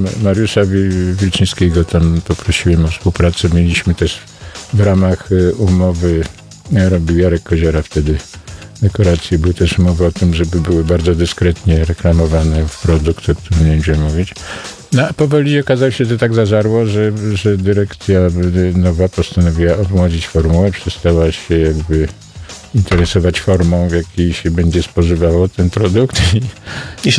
Mariusza Wilczyńskiego tam poprosiłem o współpracę. Mieliśmy też w ramach umowy, robił Jarek Koziara wtedy dekoracje. Były też umowy o tym, żeby były bardzo dyskretnie reklamowane w produkt, o którym nie będziemy mówić. No, a powoli okazało się, że tak zażarło, że dyrekcja nowa postanowiła obmłodzić formułę, przestała się jakby interesować formą, w jakiej się będzie spożywało ten produkt.